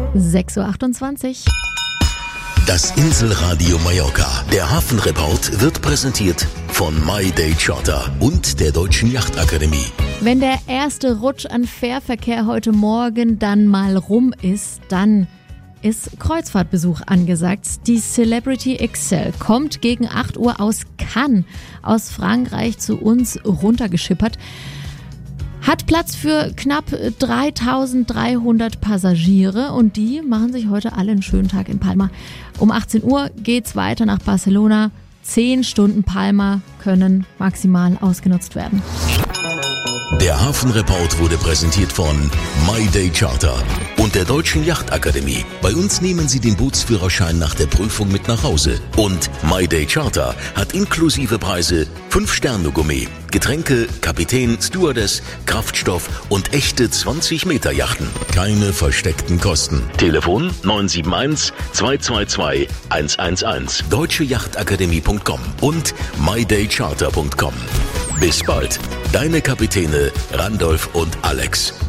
6:28 Uhr. Das Inselradio Mallorca. Der Hafenreport wird präsentiert von My Day Charter und der Deutschen Yachtakademie. Wenn der erste Rutsch an Fährverkehr heute Morgen dann mal rum ist, dann ist Kreuzfahrtbesuch angesagt. Die Celebrity Excel kommt gegen 8 Uhr aus Cannes, aus Frankreich, zu uns runtergeschippert. Hat Platz für knapp 3.300 Passagiere und die machen sich heute alle einen schönen Tag in Palma. Um 18 Uhr geht's weiter nach Barcelona. 10 Stunden Palma können maximal ausgenutzt werden. Der Hafenreport wurde präsentiert von My Day Charter und der Deutschen Yachtakademie. Bei uns nehmen Sie den Bootsführerschein nach der Prüfung mit nach Hause. Und My Day Charter hat inklusive Preise 5-Sterne-Gourmet, Getränke, Kapitän, Stewardess, Kraftstoff und echte 20-Meter-Yachten. Keine versteckten Kosten. Telefon 971 222 111. deutscheyachtakademie.com und mydaycharter.com. Bis bald. Deine Kapitäne Randolph und Alex.